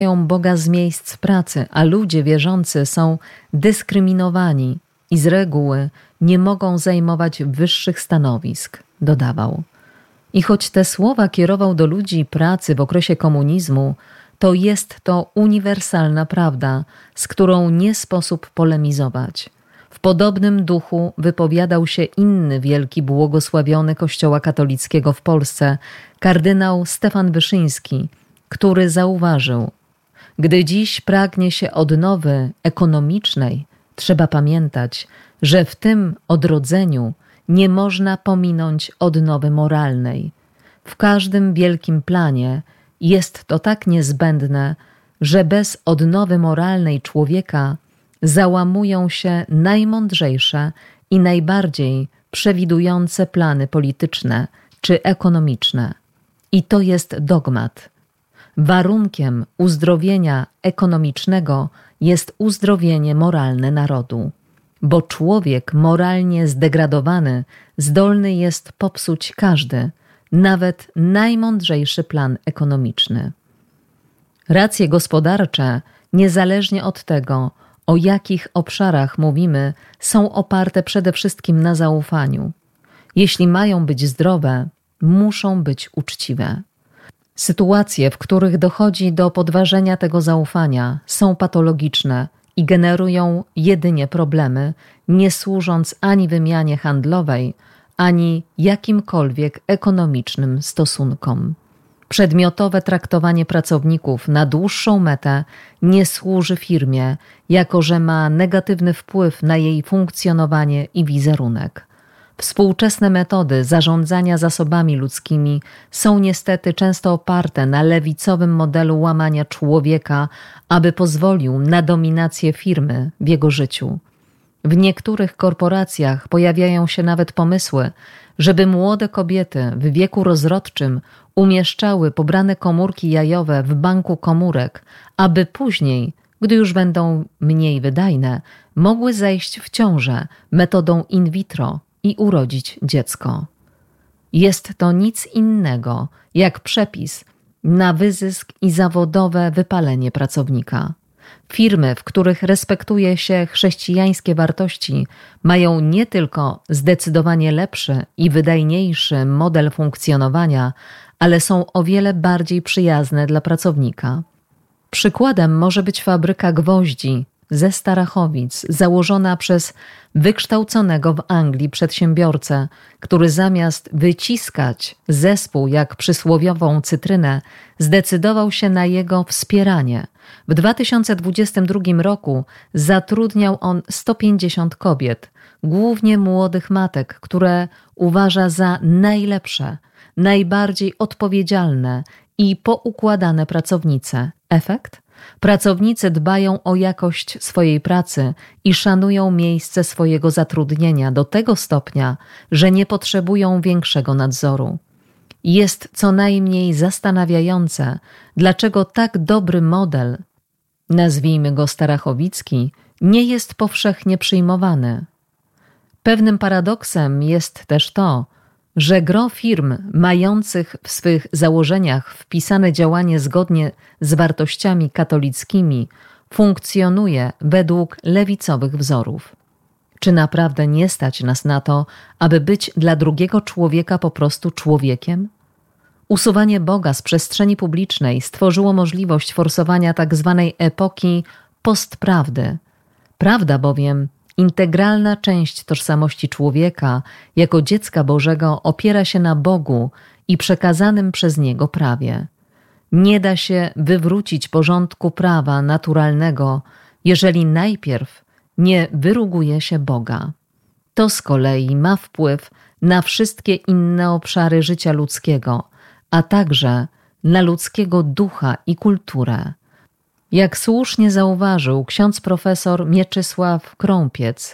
Boga z miejsc pracy, a ludzie wierzący są dyskryminowani i z reguły nie mogą zajmować wyższych stanowisk, dodawał. I choć te słowa kierował do ludzi pracy w okresie komunizmu, to jest to uniwersalna prawda, z którą nie sposób polemizować. W podobnym duchu wypowiadał się inny wielki błogosławiony Kościoła katolickiego w Polsce, kardynał Stefan Wyszyński, który zauważył: gdy dziś pragnie się odnowy ekonomicznej, trzeba pamiętać, że w tym odrodzeniu nie można pominąć odnowy moralnej. W każdym wielkim planie jest to tak niezbędne, że bez odnowy moralnej człowieka załamują się najmądrzejsze i najbardziej przewidujące plany polityczne czy ekonomiczne. I to jest dogmat. Warunkiem uzdrowienia ekonomicznego jest uzdrowienie moralne narodu, bo człowiek moralnie zdegradowany zdolny jest popsuć każdy, nawet najmądrzejszy plan ekonomiczny. Racje gospodarcze, niezależnie od tego, o jakich obszarach mówimy, są oparte przede wszystkim na zaufaniu. Jeśli mają być zdrowe, muszą być uczciwe. Sytuacje, w których dochodzi do podważenia tego zaufania, są patologiczne i generują jedynie problemy, nie służąc ani wymianie handlowej, ani jakimkolwiek ekonomicznym stosunkom. Przedmiotowe traktowanie pracowników na dłuższą metę nie służy firmie, jako że ma negatywny wpływ na jej funkcjonowanie i wizerunek. Współczesne metody zarządzania zasobami ludzkimi są niestety często oparte na lewicowym modelu łamania człowieka, aby pozwolił na dominację firmy w jego życiu. W niektórych korporacjach pojawiają się nawet pomysły, żeby młode kobiety w wieku rozrodczym umieszczały pobrane komórki jajowe w banku komórek, aby później, gdy już będą mniej wydajne, mogły zajść w ciążę metodą in vitro i urodzić dziecko. Jest to nic innego jak przepis na wyzysk i zawodowe wypalenie pracownika. Firmy, w których respektuje się chrześcijańskie wartości, mają nie tylko zdecydowanie lepszy i wydajniejszy model funkcjonowania, ale są o wiele bardziej przyjazne dla pracownika. Przykładem może być fabryka gwoździ ze Starachowic, założona przez wykształconego w Anglii przedsiębiorcę, który zamiast wyciskać zespół jak przysłowiową cytrynę, zdecydował się na jego wspieranie. W 2022 roku zatrudniał on 150 kobiet, głównie młodych matek, które uważa za najlepsze, najbardziej odpowiedzialne i poukładane pracownice. Efekt? Pracownicy dbają o jakość swojej pracy i szanują miejsce swojego zatrudnienia do tego stopnia, że nie potrzebują większego nadzoru. Jest co najmniej zastanawiające, dlaczego tak dobry model, nazwijmy go starachowicki, nie jest powszechnie przyjmowany. Pewnym paradoksem jest też to, że gro firm mających w swych założeniach wpisane działanie zgodnie z wartościami katolickimi funkcjonuje według lewicowych wzorów. Czy naprawdę nie stać nas na to, aby być dla drugiego człowieka po prostu człowiekiem? Usuwanie Boga z przestrzeni publicznej stworzyło możliwość forsowania tzw. epoki postprawdy. Prawda bowiem, integralna część tożsamości człowieka jako dziecka Bożego opiera się na Bogu i przekazanym przez Niego prawie. Nie da się wywrócić porządku prawa naturalnego, jeżeli najpierw nie wyruguje się Boga. To z kolei ma wpływ na wszystkie inne obszary życia ludzkiego, a także na ludzkiego ducha i kulturę. Jak słusznie zauważył ksiądz profesor Mieczysław Krąpiec,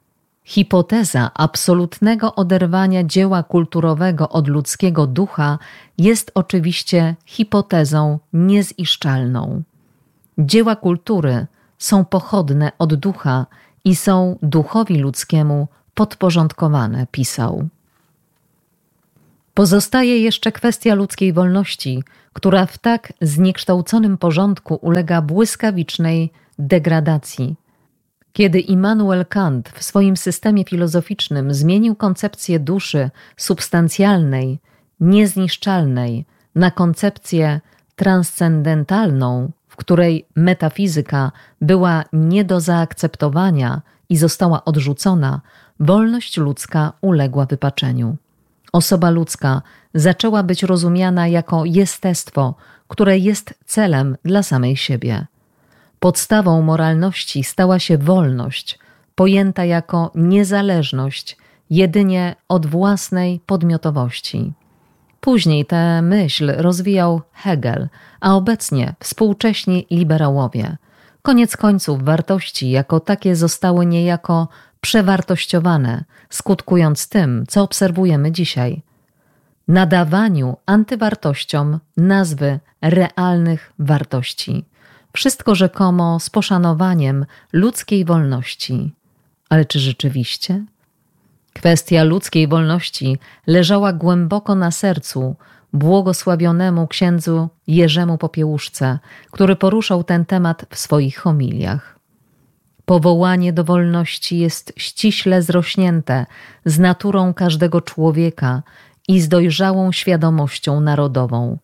hipoteza absolutnego oderwania dzieła kulturowego od ludzkiego ducha jest oczywiście hipotezą nieziszczalną. Dzieła kultury są pochodne od ducha i są duchowi ludzkiemu podporządkowane, pisał. Pozostaje jeszcze kwestia ludzkiej wolności, która w tak zniekształconym porządku ulega błyskawicznej degradacji. Kiedy Immanuel Kant w swoim systemie filozoficznym zmienił koncepcję duszy substancjalnej, niezniszczalnej na koncepcję transcendentalną, w której metafizyka była nie do zaakceptowania i została odrzucona, wolność ludzka uległa wypaczeniu. Osoba ludzka zaczęła być rozumiana jako jestestwo, które jest celem dla samej siebie. Podstawą moralności stała się wolność, pojęta jako niezależność jedynie od własnej podmiotowości. Później tę myśl rozwijał Hegel, a obecnie współcześni liberałowie. Koniec końców wartości jako takie zostały niejako przewartościowane, skutkując tym, co obserwujemy dzisiaj. Nadawaniu antywartościom nazwy realnych wartości. Wszystko rzekomo z poszanowaniem ludzkiej wolności. Ale czy rzeczywiście? Kwestia ludzkiej wolności leżała głęboko na sercu błogosławionemu księdzu Jerzemu Popiełuszce, który poruszał ten temat w swoich homiliach. Powołanie do wolności jest ściśle zrośnięte z naturą każdego człowieka i z dojrzałą świadomością narodową.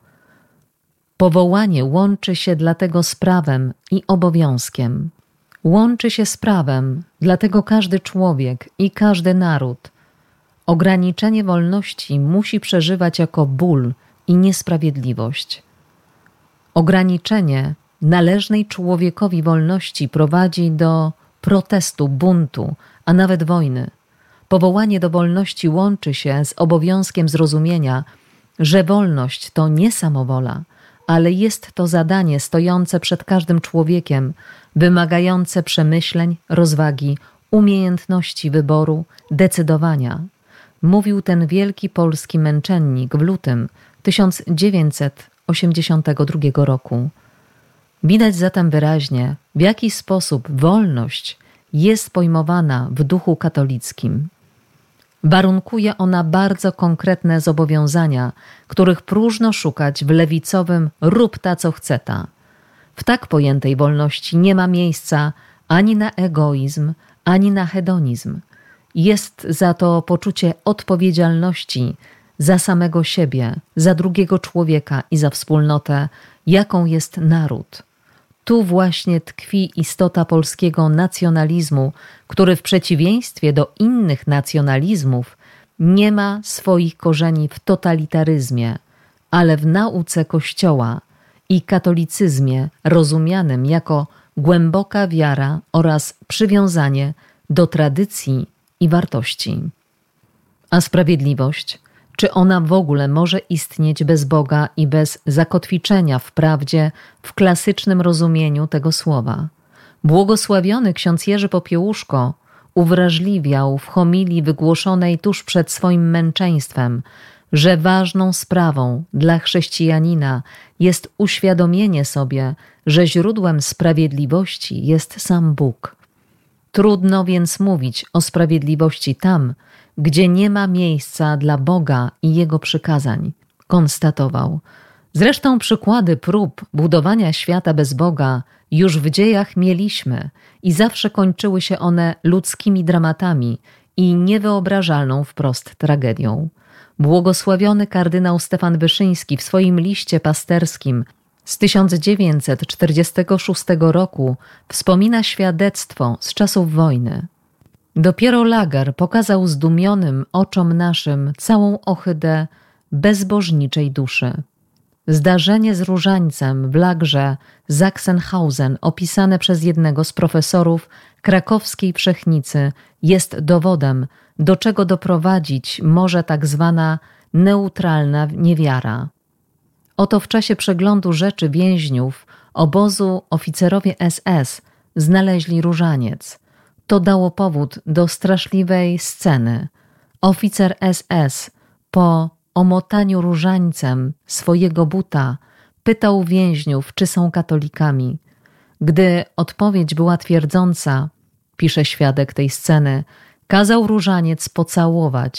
Powołanie łączy się dlatego z prawem i obowiązkiem. Łączy się z prawem, dlatego każdy człowiek i każdy naród ograniczenie wolności musi przeżywać jako ból i niesprawiedliwość. Ograniczenie należnej człowiekowi wolności prowadzi do protestu, buntu, a nawet wojny. Powołanie do wolności łączy się z obowiązkiem zrozumienia, że wolność to nie samowola, ale jest to zadanie stojące przed każdym człowiekiem, wymagające przemyśleń, rozwagi, umiejętności wyboru, decydowania. Mówił ten wielki polski męczennik w lutym 1982 roku. Widać zatem wyraźnie, w jaki sposób wolność jest pojmowana w duchu katolickim. Warunkuje ona bardzo konkretne zobowiązania, których próżno szukać w lewicowym rób ta co chce ta. W tak pojętej wolności nie ma miejsca ani na egoizm, ani na hedonizm. Jest za to poczucie odpowiedzialności za samego siebie, za drugiego człowieka i za wspólnotę, jaką jest naród. Tu właśnie tkwi istota polskiego nacjonalizmu, który w przeciwieństwie do innych nacjonalizmów nie ma swoich korzeni w totalitaryzmie, ale w nauce Kościoła i katolicyzmie rozumianym jako głęboka wiara oraz przywiązanie do tradycji i wartości. A sprawiedliwość? Czy ona w ogóle może istnieć bez Boga i bez zakotwiczenia w prawdzie w klasycznym rozumieniu tego słowa? Błogosławiony ksiądz Jerzy Popiełuszko uwrażliwiał w homilii wygłoszonej tuż przed swoim męczeństwem, że ważną sprawą dla chrześcijanina jest uświadomienie sobie, że źródłem sprawiedliwości jest sam Bóg. Trudno więc mówić o sprawiedliwości tam, gdzie nie ma miejsca dla Boga i Jego przykazań, konstatował. Zresztą przykłady prób budowania świata bez Boga już w dziejach mieliśmy i zawsze kończyły się one ludzkimi dramatami i niewyobrażalną wprost tragedią. Błogosławiony kardynał Stefan Wyszyński w swoim liście pasterskim z 1946 roku wspomina świadectwo z czasów wojny. Dopiero Lager pokazał zdumionym oczom naszym całą ohydę bezbożniczej duszy. Zdarzenie z różańcem w Lagrze Sachsenhausen opisane przez jednego z profesorów krakowskiej Wszechnicy jest dowodem, do czego doprowadzić może tak zwana neutralna niewiara. Oto w czasie przeglądu rzeczy więźniów obozu oficerowie SS znaleźli różaniec. To dało powód do straszliwej sceny. Oficer SS po omotaniu różańcem swojego buta pytał więźniów, czy są katolikami. Gdy odpowiedź była twierdząca, pisze świadek tej sceny, kazał różaniec pocałować,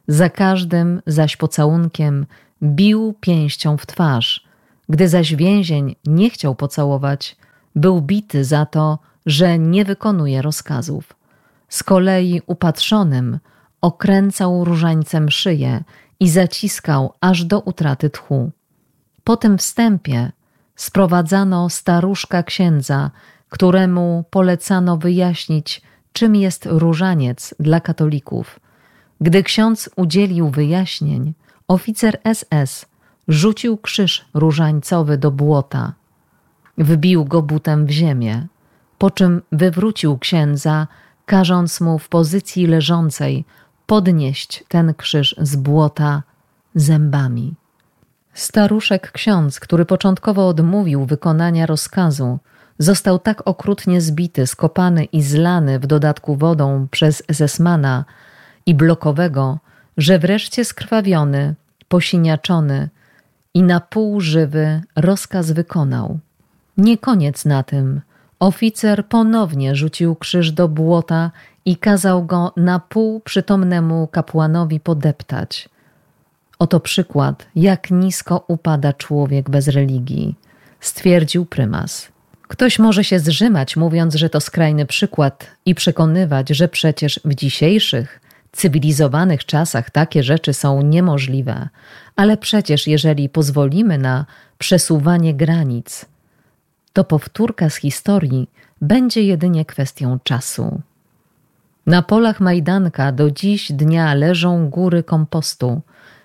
za każdym zaś pocałunkiem bił pięścią w twarz. Gdy zaś więzień nie chciał pocałować, był bity za to, że nie wykonuje rozkazów. Z kolei upatrzonym okręcał różańcem szyję i zaciskał aż do utraty tchu. Po tym wstępie sprowadzano staruszka księdza, któremu polecano wyjaśnić, czym jest różaniec dla katolików. Gdy ksiądz udzielił wyjaśnień, oficer SS rzucił krzyż różańcowy do błota. Wbił go butem w ziemię, po czym wywrócił księdza, każąc mu w pozycji leżącej podnieść ten krzyż z błota zębami. Staruszek ksiądz, który początkowo odmówił wykonania rozkazu, został tak okrutnie zbity, skopany i zlany w dodatku wodą przez SS-mana i blokowego, że wreszcie skrwawiony, posiniaczony i na pół żywy rozkaz wykonał. Nie koniec na tym. Oficer ponownie rzucił krzyż do błota i kazał go na pół przytomnemu kapłanowi podeptać. Oto przykład, jak nisko upada człowiek bez religii, stwierdził prymas. Ktoś może się zrzymać, mówiąc, że to skrajny przykład i przekonywać, że przecież w dzisiejszych, cywilizowanych czasach takie rzeczy są niemożliwe. Ale przecież jeżeli pozwolimy na przesuwanie granic, to powtórka z historii będzie jedynie kwestią czasu. Na polach Majdanka do dziś dnia leżą góry kompostu,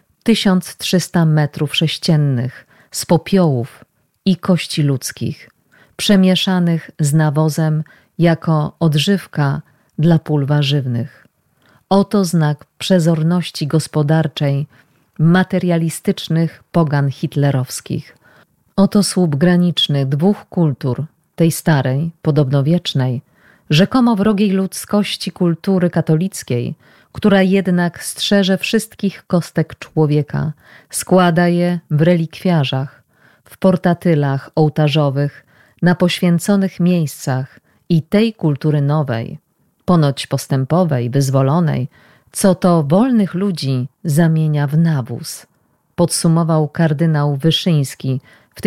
1300 metrów sześciennych z popiołów i kości ludzkich, przemieszanych z nawozem jako odżywka dla pól warzywnych. Oto znak przezorności gospodarczej materialistycznych pogan hitlerowskich. Oto słup graniczny dwóch kultur, tej starej, podobno wiecznej, rzekomo wrogiej ludzkości kultury katolickiej, która jednak strzeże wszystkich kostek człowieka, składa je w relikwiarzach, w portatylach ołtarzowych, na poświęconych miejscach i tej kultury nowej, ponoć postępowej, wyzwolonej, co to wolnych ludzi zamienia w nawóz, podsumował kardynał Wyszyński w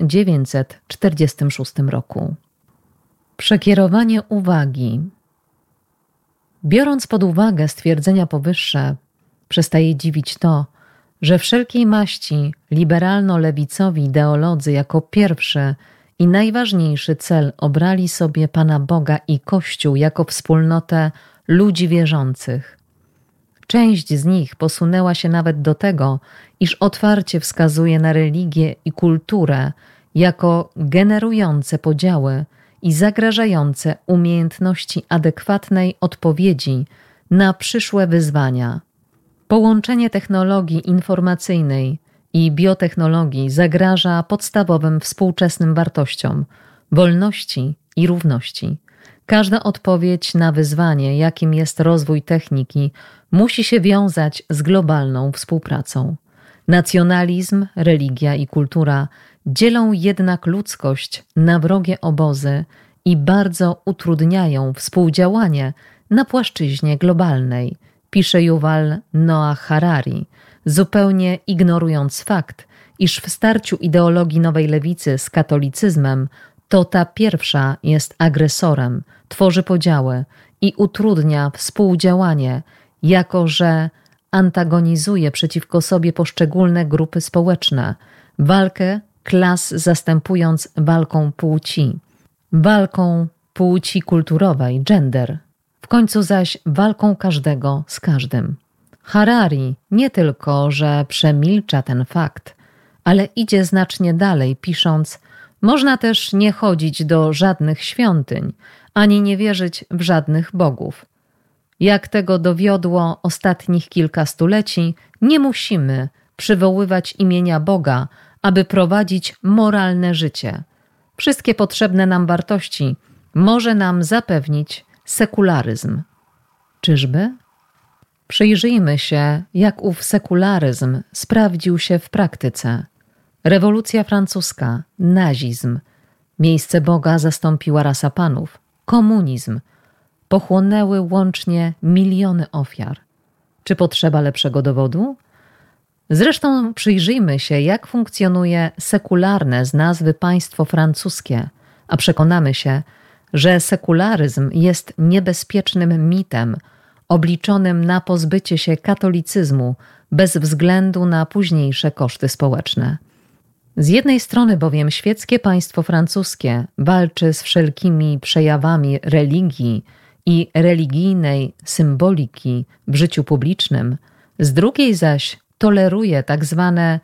1946 roku. Przekierowanie uwagi. Biorąc pod uwagę stwierdzenia powyższe, przestaje dziwić to, że wszelkiej maści liberalno-lewicowi ideolodzy jako pierwszy i najważniejszy cel obrali sobie Pana Boga i Kościół jako wspólnotę ludzi wierzących. Część z nich posunęła się nawet do tego, iż otwarcie wskazuje na religię i kulturę jako generujące podziały i zagrażające umiejętności adekwatnej odpowiedzi na przyszłe wyzwania. Połączenie technologii informacyjnej i biotechnologii zagraża podstawowym współczesnym wartościom wolności i równości. Każda odpowiedź na wyzwanie, jakim jest rozwój techniki, musi się wiązać z globalną współpracą. Nacjonalizm, religia i kultura dzielą jednak ludzkość na wrogie obozy i bardzo utrudniają współdziałanie na płaszczyźnie globalnej, pisze Yuval Noah Harari, zupełnie ignorując fakt, iż w starciu ideologii nowej lewicy z katolicyzmem to ta pierwsza jest agresorem, tworzy podziały i utrudnia współdziałanie, jako że antagonizuje przeciwko sobie poszczególne grupy społeczne, walkę klas zastępując walką płci kulturowej, gender, w końcu zaś walką każdego z każdym. Harari nie tylko, że przemilcza ten fakt, ale idzie znacznie dalej, pisząc: można też nie chodzić do żadnych świątyń, ani nie wierzyć w żadnych bogów. Jak tego dowiodło ostatnich kilka stuleci, nie musimy przywoływać imienia Boga, aby prowadzić moralne życie. Wszystkie potrzebne nam wartości może nam zapewnić sekularyzm. Czyżby? Przyjrzyjmy się, jak ów sekularyzm sprawdził się w praktyce. Rewolucja francuska, nazizm, miejsce Boga zastąpiła rasa panów, komunizm, pochłonęły łącznie miliony ofiar. Czy potrzeba lepszego dowodu? Zresztą przyjrzyjmy się, jak funkcjonuje sekularne z nazwy państwo francuskie, a przekonamy się, że sekularyzm jest niebezpiecznym mitem obliczonym na pozbycie się katolicyzmu bez względu na późniejsze koszty społeczne. Z jednej strony bowiem świeckie państwo francuskie walczy z wszelkimi przejawami religii i religijnej symboliki w życiu publicznym, z drugiej zaś toleruje tak zwane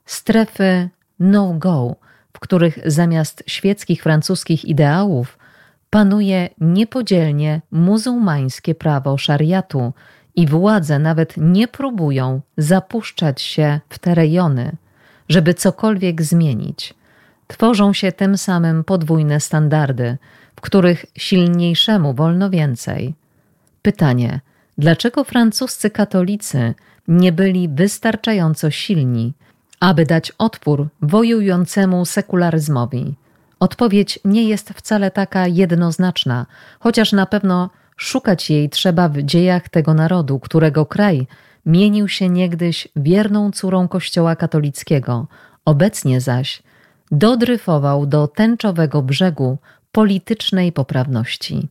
strefy no-go, w których zamiast świeckich francuskich ideałów panuje niepodzielnie muzułmańskie prawo szariatu i władze nawet nie próbują zapuszczać się w te rejony, żeby cokolwiek zmienić. Tworzą się tym samym podwójne standardy, w których silniejszemu wolno więcej. Pytanie, dlaczego francuscy katolicy nie byli wystarczająco silni, aby dać odpór wojującemu sekularyzmowi? Odpowiedź nie jest wcale taka jednoznaczna, chociaż na pewno szukać jej trzeba w dziejach tego narodu, którego kraj mienił się niegdyś wierną córą Kościoła katolickiego, obecnie zaś dodryfował do tęczowego brzegu politycznej poprawności.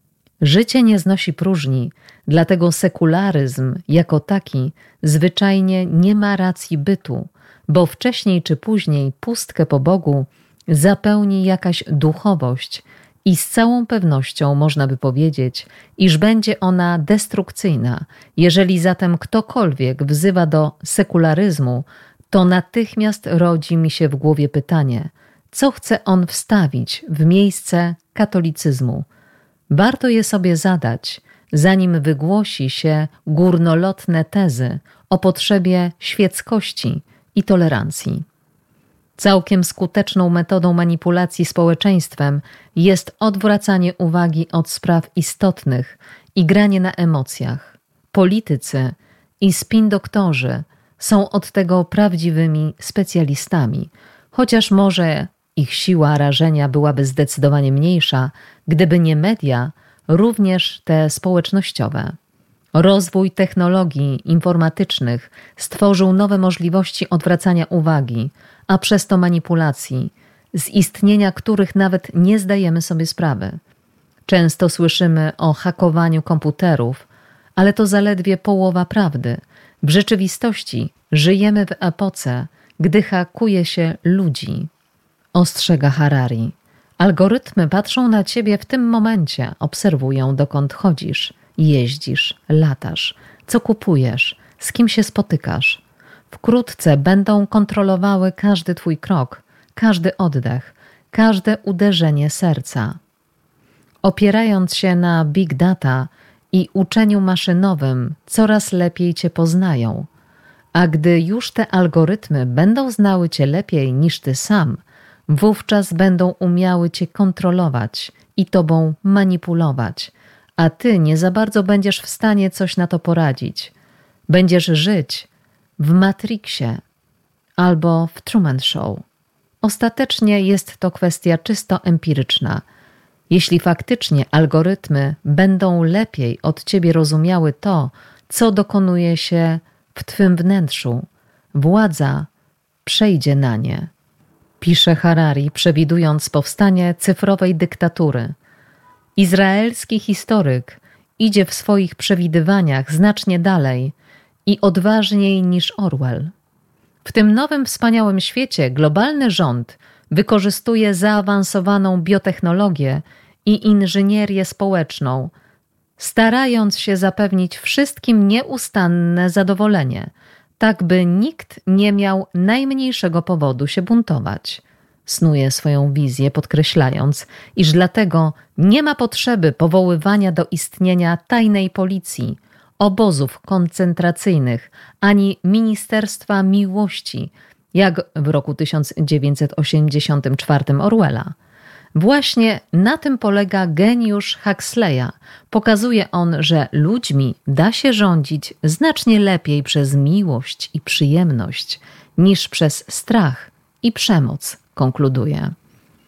Życie nie znosi próżni, dlatego sekularyzm jako taki zwyczajnie nie ma racji bytu, bo wcześniej czy później pustkę po Bogu zapełni jakaś duchowość i z całą pewnością można by powiedzieć, iż będzie ona destrukcyjna. Jeżeli zatem ktokolwiek wzywa do sekularyzmu, to natychmiast rodzi mi się w głowie pytanie, co chce on wstawić w miejsce katolicyzmu? Warto je sobie zadać, zanim wygłosi się górnolotne tezy o potrzebie świeckości i tolerancji. Całkiem skuteczną metodą manipulacji społeczeństwem jest odwracanie uwagi od spraw istotnych i granie na emocjach. Politycy i spin-doktorzy są od tego prawdziwymi specjalistami, chociaż może ich siła rażenia byłaby zdecydowanie mniejsza, gdyby nie media, również te społecznościowe. Rozwój technologii informatycznych stworzył nowe możliwości odwracania uwagi, a przez to manipulacji, z istnienia których nawet nie zdajemy sobie sprawy. Często słyszymy o hakowaniu komputerów, ale to zaledwie połowa prawdy. W rzeczywistości żyjemy w epoce, gdy hakuje się ludzi. Ostrzega Harari. Algorytmy patrzą na ciebie w tym momencie, obserwują, dokąd chodzisz, jeździsz, latasz, co kupujesz, z kim się spotykasz. Wkrótce będą kontrolowały każdy twój krok, każdy oddech, każde uderzenie serca. Opierając się na big data i uczeniu maszynowym, coraz lepiej cię poznają. A gdy już te algorytmy będą znały cię lepiej niż ty sam, wówczas będą umiały cię kontrolować i tobą manipulować, a ty nie za bardzo będziesz w stanie coś na to poradzić. Będziesz żyć w Matrixie albo w Truman Show. Ostatecznie jest to kwestia czysto empiryczna. Jeśli faktycznie algorytmy będą lepiej od ciebie rozumiały to, co dokonuje się w twym wnętrzu, władza przejdzie na nie. Pisze Harari, przewidując powstanie cyfrowej dyktatury. Izraelski historyk idzie w swoich przewidywaniach znacznie dalej i odważniej niż Orwell. W tym nowym, wspaniałym świecie globalny rząd wykorzystuje zaawansowaną biotechnologię i inżynierię społeczną, starając się zapewnić wszystkim nieustanne zadowolenie, tak by nikt nie miał najmniejszego powodu się buntować. Snuje swoją wizję, podkreślając, iż dlatego nie ma potrzeby powoływania do istnienia tajnej policji, obozów koncentracyjnych, ani Ministerstwa Miłości, jak w roku 1984 Orwella. Właśnie na tym polega geniusz Huxleya. Pokazuje on, że ludźmi da się rządzić znacznie lepiej przez miłość i przyjemność niż przez strach i przemoc, konkluduje.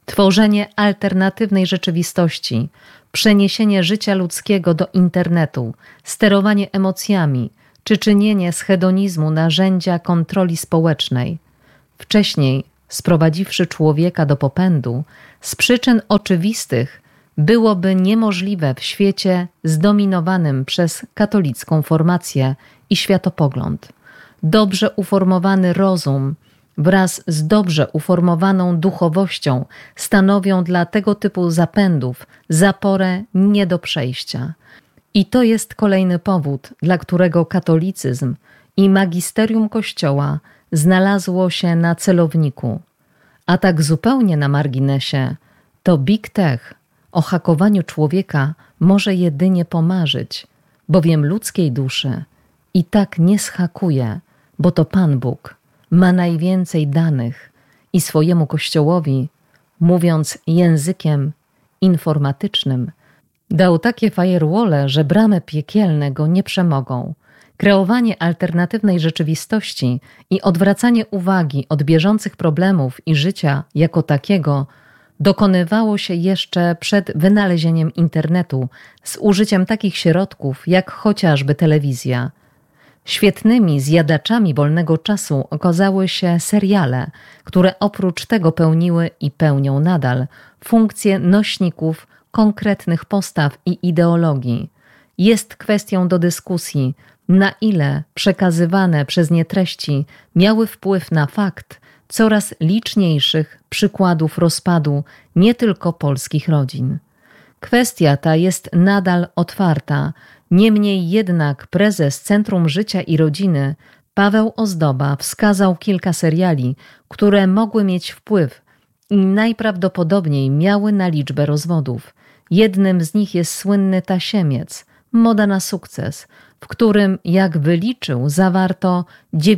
tworzenie alternatywnej rzeczywistości, przeniesienie życia ludzkiego do internetu, sterowanie emocjami czy czynienie z hedonizmu narzędzia kontroli społecznej. Wcześniej, sprowadziwszy człowieka do popędu, z przyczyn oczywistych byłoby niemożliwe w świecie zdominowanym przez katolicką formację i światopogląd. Dobrze uformowany rozum wraz z dobrze uformowaną duchowością stanowią dla tego typu zapędów zaporę nie do przejścia. I to jest kolejny powód, dla którego katolicyzm i magisterium Kościoła znalazło się na celowniku. A tak zupełnie na marginesie, to Big Tech o hakowaniu człowieka może jedynie pomarzyć, bowiem ludzkiej duszy i tak nie schakuje, bo to Pan Bóg ma najwięcej danych i swojemu Kościołowi, mówiąc językiem informatycznym, dał takie firewall, że bramy piekielne go nie przemogą. Kreowanie alternatywnej rzeczywistości i odwracanie uwagi od bieżących problemów i życia jako takiego dokonywało się jeszcze przed wynalezieniem internetu z użyciem takich środków jak chociażby telewizja. Świetnymi zjadaczami wolnego czasu okazały się seriale, które oprócz tego pełniły i pełnią nadal funkcje nośników konkretnych postaw i ideologii. Jest kwestią do dyskusji, na ile przekazywane przez nie treści miały wpływ na fakt coraz liczniejszych przykładów rozpadu nie tylko polskich rodzin. Kwestia ta jest nadal otwarta, niemniej jednak prezes Centrum Życia i Rodziny Paweł Ozdoba wskazał kilka seriali, które mogły mieć wpływ i najprawdopodobniej miały na liczbę rozwodów. Jednym z nich jest słynny Tasiemiec, Moda na sukces, w którym, jak wyliczył, zawarto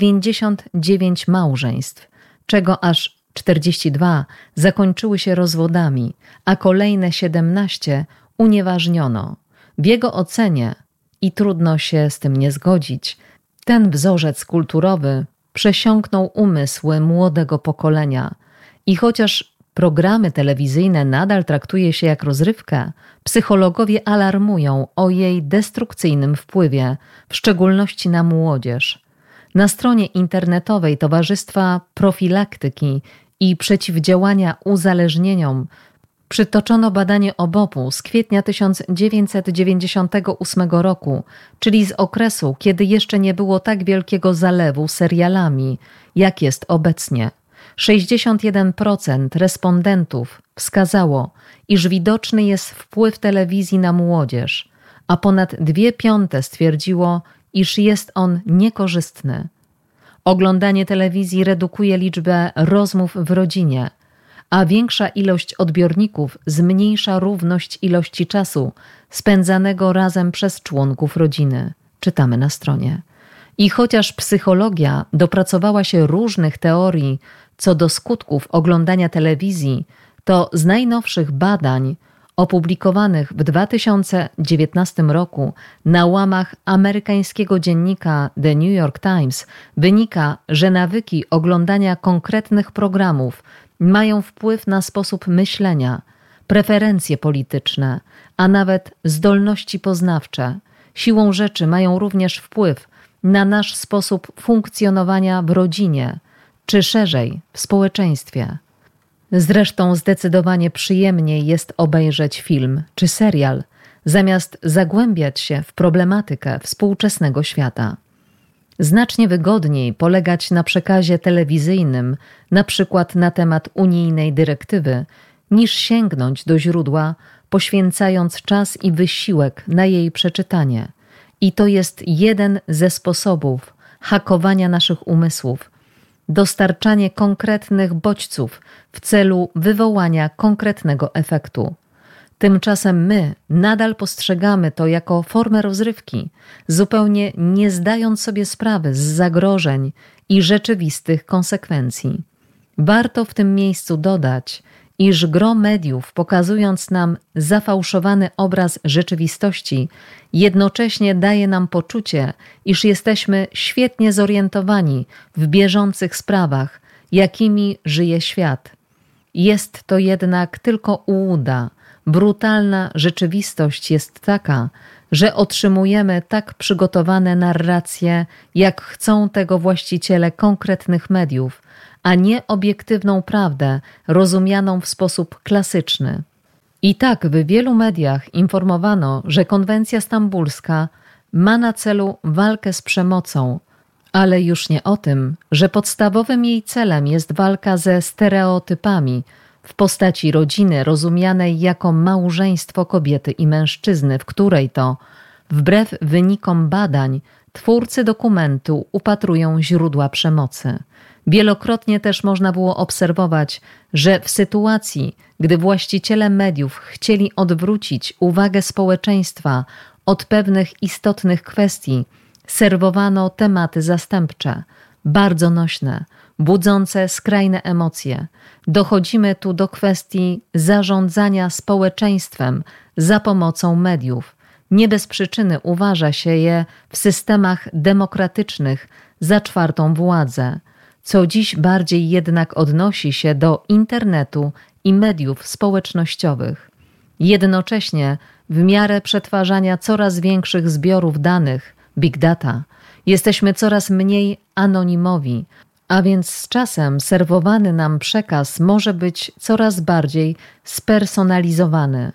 99 małżeństw, czego aż 42 zakończyły się rozwodami, a kolejne 17 unieważniono. W jego ocenie, i trudno się z tym nie zgodzić, ten wzorzec kulturowy przesiąknął umysły młodego pokolenia i chociaż programy telewizyjne nadal traktuje się jak rozrywkę, psychologowie alarmują o jej destrukcyjnym wpływie, w szczególności na młodzież. Na stronie internetowej Towarzystwa Profilaktyki i Przeciwdziałania Uzależnieniom przytoczono badanie OBOP-u z kwietnia 1998 roku, czyli z okresu, kiedy jeszcze nie było tak wielkiego zalewu serialami, jak jest obecnie. 61% respondentów wskazało, iż widoczny jest wpływ telewizji na młodzież, a ponad 2/5 stwierdziło, iż jest on niekorzystny. Oglądanie telewizji redukuje liczbę rozmów w rodzinie, a większa ilość odbiorników zmniejsza równość ilości czasu spędzanego razem przez członków rodziny. Czytamy na stronie. I chociaż psychologia dopracowała się różnych teorii co do skutków oglądania telewizji, to z najnowszych badań opublikowanych w 2019 roku na łamach amerykańskiego dziennika The New York Times wynika, że nawyki oglądania konkretnych programów mają wpływ na sposób myślenia, preferencje polityczne, a nawet zdolności poznawcze. Siłą rzeczy mają również wpływ na nasz sposób funkcjonowania w rodzinie, czy szerzej w społeczeństwie. Zresztą zdecydowanie przyjemniej jest obejrzeć film czy serial, zamiast zagłębiać się w problematykę współczesnego świata. Znacznie wygodniej polegać na przekazie telewizyjnym, na przykład na temat unijnej dyrektywy, niż sięgnąć do źródła, poświęcając czas i wysiłek na jej przeczytanie. I to jest jeden ze sposobów hakowania naszych umysłów, dostarczanie konkretnych bodźców w celu wywołania konkretnego efektu. Tymczasem my nadal postrzegamy to jako formę rozrywki, zupełnie nie zdając sobie sprawy z zagrożeń i rzeczywistych konsekwencji. Warto w tym miejscu dodać, iż gro mediów, pokazując nam zafałszowany obraz rzeczywistości, jednocześnie daje nam poczucie, iż jesteśmy świetnie zorientowani w bieżących sprawach, jakimi żyje świat. Jest to jednak tylko ułuda. Brutalna rzeczywistość jest taka, że otrzymujemy tak przygotowane narracje, jak chcą tego właściciele konkretnych mediów, a nie obiektywną prawdę rozumianą w sposób klasyczny. I tak w wielu mediach informowano, że konwencja stambulska ma na celu walkę z przemocą, ale już nie o tym, że podstawowym jej celem jest walka ze stereotypami w postaci rodziny rozumianej jako małżeństwo kobiety i mężczyzny, w której to, wbrew wynikom badań, twórcy dokumentu upatrują źródła przemocy. Wielokrotnie też można było obserwować, że w sytuacji, gdy właściciele mediów chcieli odwrócić uwagę społeczeństwa od pewnych istotnych kwestii, serwowano tematy zastępcze, bardzo nośne, budzące skrajne emocje. Dochodzimy tu do kwestii zarządzania społeczeństwem za pomocą mediów. Nie bez przyczyny uważa się je w systemach demokratycznych za czwartą władzę, co dziś bardziej jednak odnosi się do internetu i mediów społecznościowych. Jednocześnie w miarę przetwarzania coraz większych zbiorów danych, big data, jesteśmy coraz mniej anonimowi, a więc z czasem serwowany nam przekaz może być coraz bardziej spersonalizowany.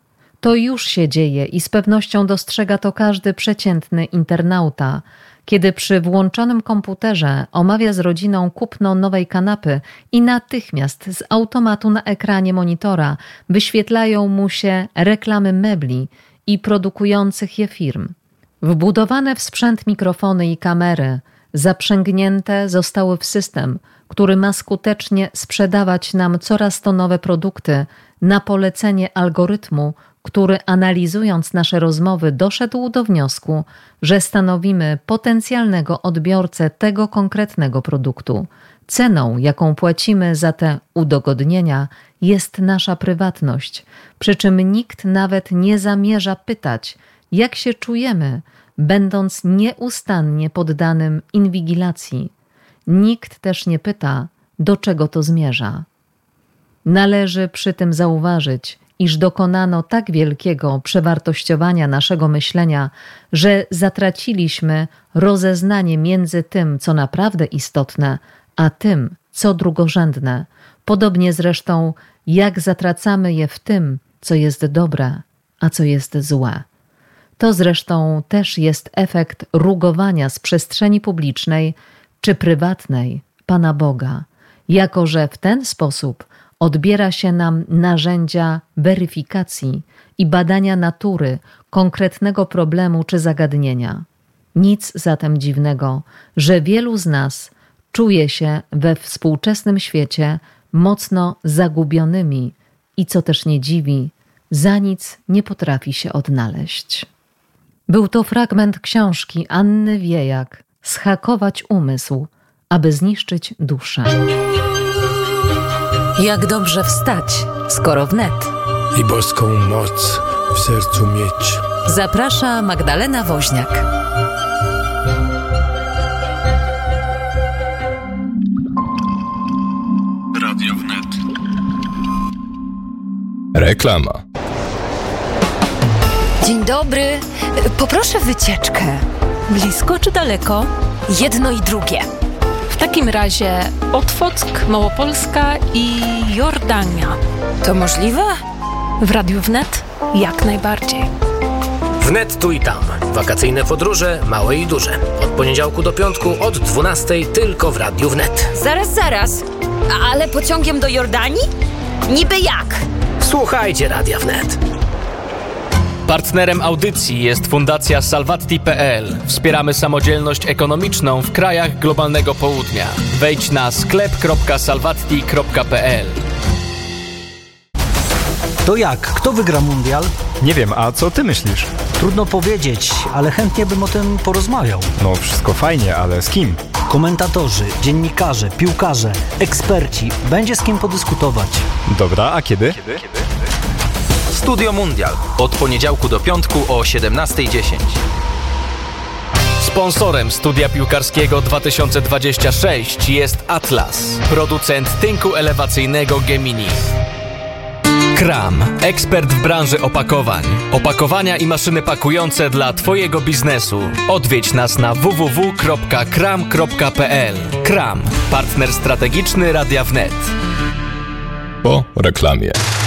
To już się dzieje i z pewnością dostrzega to każdy przeciętny internauta, kiedy przy włączonym komputerze omawia z rodziną kupno nowej kanapy i natychmiast z automatu na ekranie monitora wyświetlają mu się reklamy mebli i produkujących je firm. Wbudowane w sprzęt mikrofony i kamery zaprzęgnięte zostały w system, który ma skutecznie sprzedawać nam coraz to nowe produkty na polecenie algorytmu, który analizując nasze rozmowy doszedł do wniosku, że stanowimy potencjalnego odbiorcę tego konkretnego produktu. Ceną, jaką płacimy za te udogodnienia, jest nasza prywatność, przy czym nikt nawet nie zamierza pytać, jak się czujemy, będąc nieustannie poddanym inwigilacji. Nikt też nie pyta, do czego to zmierza. Należy przy tym zauważyć, iż dokonano tak wielkiego przewartościowania naszego myślenia, że zatraciliśmy rozeznanie między tym, co naprawdę istotne, a tym, co drugorzędne. Podobnie zresztą, jak zatracamy je w tym, co jest dobre, a co jest złe. To zresztą też jest efekt rugowania z przestrzeni publicznej czy prywatnej Pana Boga, jako że w ten sposób odbiera się nam narzędzia weryfikacji i badania natury konkretnego problemu czy zagadnienia. Nic zatem dziwnego, że wielu z nas czuje się we współczesnym świecie mocno zagubionymi i, co też nie dziwi, za nic nie potrafi się odnaleźć. Był to fragment książki Anny Wiejak „Zhakować umysł, aby zniszczyć duszę”. Jak dobrze wstać, skoro wnet. I boską moc w sercu mieć. Zaprasza Magdalena Woźniak. Radio Wnet. Reklama. Dzień dobry. Poproszę wycieczkę. Blisko czy daleko? Jedno i drugie. W takim razie Otwock, Małopolska i Jordania. To możliwe? W Radiu Wnet jak najbardziej. Wnet tu i tam. Wakacyjne podróże, małe i duże. Od poniedziałku do piątku od 12:00 tylko w Radiu Wnet. Zaraz. Ale pociągiem do Jordanii? Niby jak? Słuchajcie Radia Wnet. Partnerem audycji jest Fundacja Salvatti.pl. Wspieramy samodzielność ekonomiczną w krajach globalnego południa. Wejdź na sklep.salvatti.pl. To jak? Kto wygra mundial? Nie wiem, a co ty myślisz? Trudno powiedzieć, ale chętnie bym o tym porozmawiał. No wszystko fajnie, ale z kim? Komentatorzy, dziennikarze, piłkarze, eksperci. Będzie z kim podyskutować. Dobra, a kiedy? Studio Mundial. Od poniedziałku do piątku o 17:10. Sponsorem Studia Piłkarskiego 2026 jest Atlas, producent tynku elewacyjnego Gemini. Kram, ekspert w branży opakowań. Opakowania i maszyny pakujące dla Twojego biznesu. Odwiedź nas na www.kram.pl. Kram, partner strategiczny Radia Wnet. Po reklamie.